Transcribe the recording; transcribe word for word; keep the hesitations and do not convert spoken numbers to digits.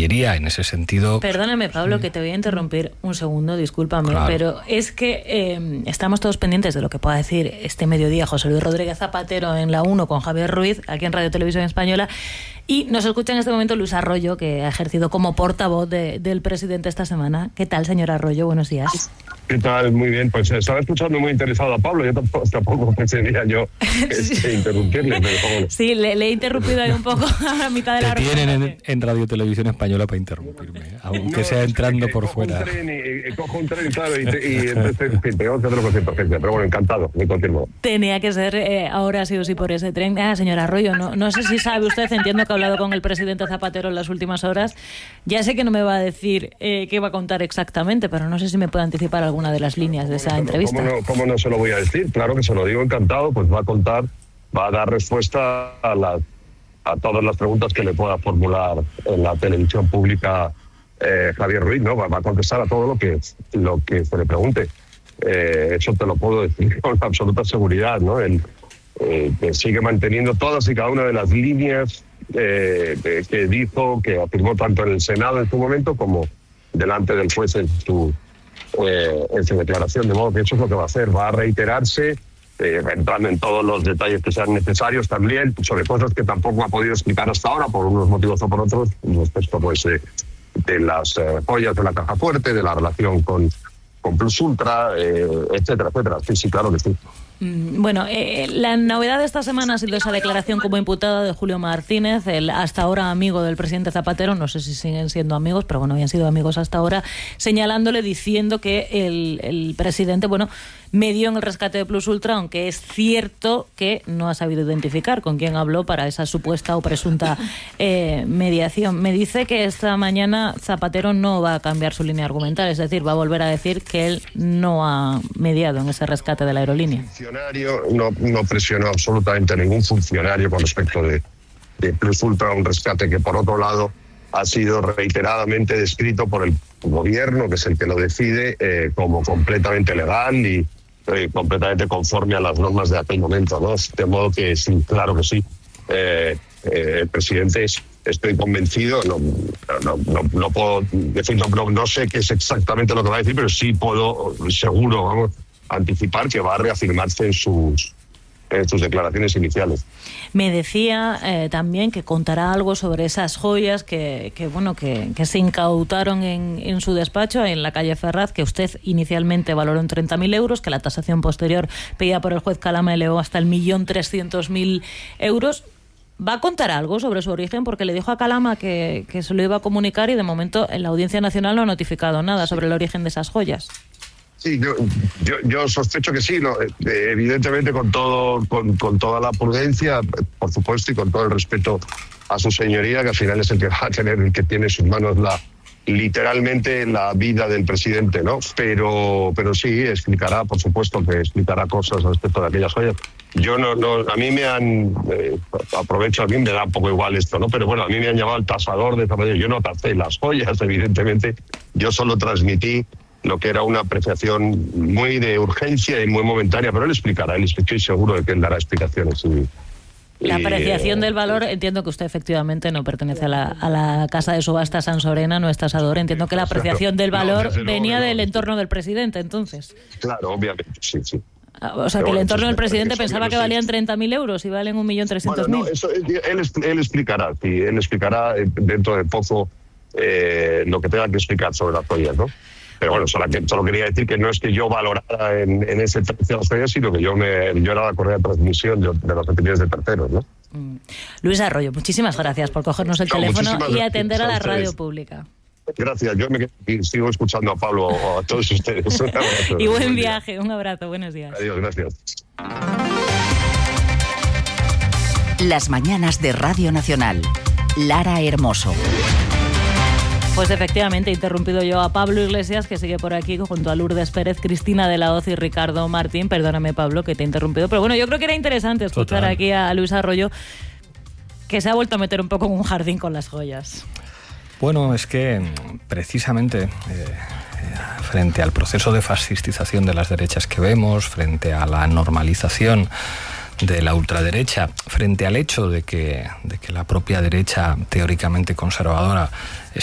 Cancillería. En ese sentido... Perdóname, Pablo, que te voy a interrumpir un segundo, discúlpame, claro. pero es que eh, estamos todos pendientes de lo que pueda decir este mediodía José Luis Rodríguez Zapatero en la uno con Javier Ruiz, aquí en Radio Televisión Española, y nos escucha en este momento Luis Arroyo, que ha ejercido como portavoz de, del presidente esta semana. ¿Qué tal, señor Arroyo? Buenos días. ¿Qué tal? Muy bien. Pues estaba escuchando muy interesado a Pablo. Yo tampoco, tampoco pensaría yo este, interrumpirle. Pero, bueno. Sí, le, le he interrumpido ahí un poco a la mitad de la Te tienen en, en Radio Televisión Española para interrumpirme, aunque no, sea entrando por cojo fuera. Un tren y, y, cojo un tren, claro, y, y entonces tengo que hacerlo con cierta urgencia. Pero bueno, encantado, me confirmo. Tenía que ser eh, ahora sí o sí por ese tren. Ah, señor Arroyo, no, no sé si sabe usted, entiendo que ha hablado con el presidente Zapatero en las últimas horas. Ya sé que no me va a decir eh, qué va a contar exactamente, pero no sé si me puede anticipar alguna de las líneas de esa entrevista. ¿Cómo no, cómo no se lo voy a decir? Claro que se lo digo encantado, pues va a contar, va a dar respuesta a, la, a todas las preguntas que le pueda formular en la televisión pública eh, Javier Ruiz, ¿no? Va, va a contestar a todo lo que, lo que se le pregunte. Eh, eso te lo puedo decir con absoluta seguridad, ¿no? Él eh, que sigue manteniendo todas y cada una de las líneas eh, de, que dijo, que afirmó tanto en el Senado en su momento como delante del juez en su Eh, en su declaración, de modo que eso es lo que va a hacer, va a reiterarse, eh, entrando en todos los detalles que sean necesarios también, sobre cosas que tampoco ha podido explicar hasta ahora, por unos motivos o por otros, respecto pues, eh, de las eh, joyas de la caja fuerte, de la relación con, con Plus Ultra, eh, etcétera, etcétera. Sí, sí, claro que sí. Bueno, eh, la novedad de esta semana ha sido esa declaración como imputado de Julio Martínez, el hasta ahora amigo del presidente Zapatero, no sé si siguen siendo amigos, pero bueno, habían sido amigos hasta ahora, señalándole, diciendo que el, el presidente, bueno, medió en el rescate de Plus Ultra, aunque es cierto que no ha sabido identificar con quién habló para esa supuesta o presunta eh, mediación. Me dice que esta mañana Zapatero no va a cambiar su línea argumental, es decir, va a volver a decir que él no ha mediado en ese rescate de la aerolínea. No, no presionó absolutamente a ningún funcionario con respecto de, de Plus Ultra, un rescate que por otro lado ha sido reiteradamente descrito por el gobierno, que es el que lo decide, eh, como completamente legal y eh, completamente conforme a las normas de aquel momento, ¿no? De modo que sí, claro que sí. Eh, eh, el presidente, es, estoy convencido, no, no, no, no puedo decir, no, no sé qué es exactamente lo que va a decir, pero sí puedo, seguro, vamos, anticipar que va a reafirmarse en sus, en sus declaraciones iniciales. Me decía eh, también que contará algo sobre esas joyas que, que bueno que, que se incautaron en, en su despacho en la calle Ferraz, que usted inicialmente valoró en treinta mil euros, que la tasación posterior pedida por el juez Calama elevó hasta el millón trescientos mil euros. ¿Va a contar algo sobre su origen? Porque le dijo a Calama que, que se lo iba a comunicar y de momento en la Audiencia Nacional no ha notificado nada sobre el origen de esas joyas. Sí, yo, yo, yo sospecho que sí, ¿no? Evidentemente con todo, con, con toda la prudencia, por supuesto, y con todo el respeto a su señoría, que al final es el que va a tener, el que tiene en sus manos la, literalmente la vida del presidente, ¿no? Pero, pero sí, explicará, por supuesto, que explicará cosas respecto de aquellas joyas. Yo no, no, a mí me han, eh, aprovecho, a mí me da un poco igual esto, ¿no? Pero bueno, a mí me han llamado el tasador de Zapatero. Yo no tasé las joyas, evidentemente, yo solo transmití lo que era una apreciación muy de urgencia y muy momentánea, pero él explicará, él estoy seguro de que él dará explicaciones. Y, la apreciación y, del valor, entiendo que usted efectivamente no pertenece a la, a la casa de subasta San Sorena, no es tasador, entiendo que la apreciación del valor no, venía no, del entorno del presidente, entonces. Claro, obviamente, sí, sí. O sea, que el entorno del presidente pensaba que valían treinta mil euros y valen un millón trescientos mil. Él, él explicará, sí, él explicará dentro de poco eh, lo que tenga que explicar sobre las joyas, ¿no? Pero bueno, solo, que, solo quería decir que no es que yo valorara en, en ese precio las joyas, sino que yo, me, yo era la correa de transmisión de, de las opiniones de terceros, ¿no? Mm. Luis Arroyo, muchísimas gracias por cogernos el no, teléfono y atender a la radio pública. Gracias, yo me sigo escuchando a Pablo, a todos ustedes. Y buen viaje, un abrazo, buenos días. Adiós, gracias. Las mañanas de Radio Nacional. Lara Hermoso. Pues efectivamente, he interrumpido yo a Pablo Iglesias, que sigue por aquí junto a Lourdes Pérez, Cristina de la Hoz y Ricardo Martín. Perdóname, Pablo, que te he interrumpido, pero bueno, yo creo que era interesante escuchar Total. aquí a Luis Arroyo, que se ha vuelto a meter un poco en un jardín con las joyas. Bueno, es que precisamente eh, frente al proceso de fascistización de las derechas que vemos, frente a la normalización de la ultraderecha, frente al hecho de que, de que la propia derecha teóricamente conservadora